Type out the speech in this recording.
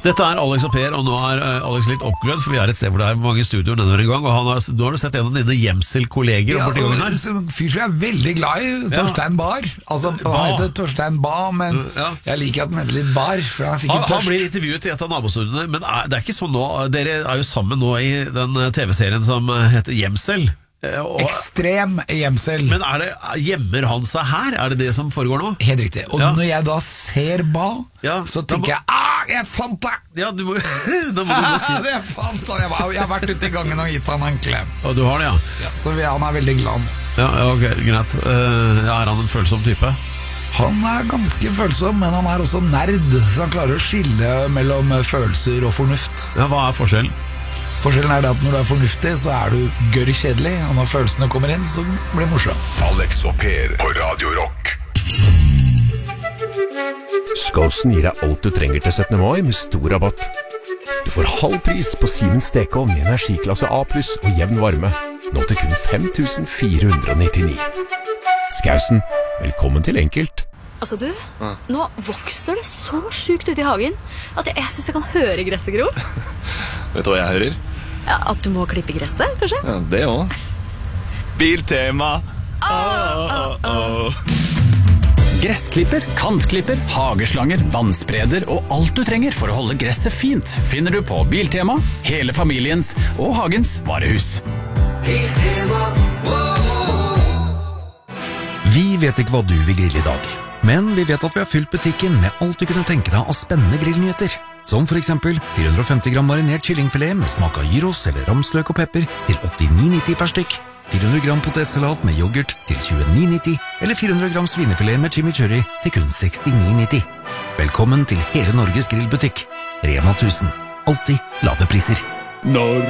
Dette Alex og Per, og nå Alex litt oppglødd, for vi et sted hvor det mange studioer nedover en gang, og nå har du sett en av dine Gjemsel-kolleger borti gangen her. Ja, fyr som veldig glad i Torstein Bar. Altså, han heter Torstein Ba, men jeg liker at han heter litt Bar, for han fikk en tørst. Han blir intervjuet i et av nabostudiene, men det ikke sånn nå, dere jo sammen nå i den TV-serien som heter Gjemsel. Ekstrem gjemsel. Men gjemmer han seg her? Det det som foregår nå? Helt riktig. Og når jeg da ser Ba, så tenker jeg fant det! Ja, da må du si det. Jeg fant det! Jeg har vært ute i gangen og gitt han en klem. Og du har det, ja? Så han veldig glad. Ja, ok, greit. Han en følsom type? Han ganske følsom, men han også nerd, så han klarer å skille mellom følelser og fornuft. Ja, hva forskjellen? Forskjellen det at når du fornuftig, så du gørr kjedelig, og når følelsene kommer inn, så blir det morsomt. Alex og Per på Radio Rock. Skåsen gir deg alt du trenger til 17. mai med stor rabatt. Du får halv pris på Siemens stekeovn i energiklasse A+, og jevn varme. Nå til kun 5.499. Skåsen, velkommen til enkelt. Altså du, nå vokser det så sjukt ut i hagen at jeg synes jeg kan høre gresset gro. Vet du hva jeg hører? Ja, at du må klippe gresset, kanskje? Ja, det også. Biltema. Gressklipper, kantklipper, hageslanger, vannspreder og alt du trenger for å holde gresset fint finner du på Biltema, hele familiens og hagens varehus. Biltema. Vi vet ikke hva du vil grille i dag, men vi vet at vi har fylt butikken med alt du kunne tenke deg av spennende grillnyheter. Som for eksempel 450 gram marinert kyllingfilet med smak av gyros eller ramsløk og pepper til 89,90 per stykk. 400 gram potetsalat med yoghurt til 29,90, eller 400 gram svinefilet med chimichurri til kun 69,90. Velkommen til hele Norges grillbutikk. Rema 1000. Alltid lave priser. Når